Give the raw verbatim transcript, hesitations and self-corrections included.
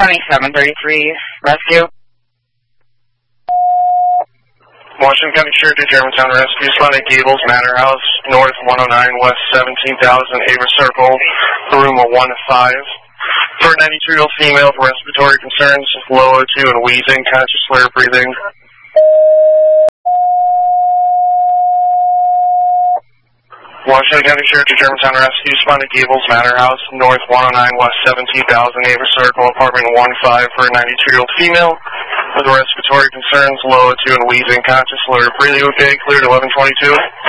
County seven thirty-three, rescue. Washington County Sheriff to Germantown Rescue, Sonic Gables, Manor House, North one oh nine, West seventeen thousand, Ava Circle, room one five. For a ninety-two-year-old female with respiratory concerns, low O two and wheezing, conscious slur breathing. Washington County Sheriff to Germantown Rescue, Sonic Gables, Manor House, North one oh nine, West seventeen thousand, Ava Circle, apartment one five, for a ninety-two-year-old female with respiratory concerns, low O two and wheezing, conscious slur breathing. Okay, cleared eleven twenty-two.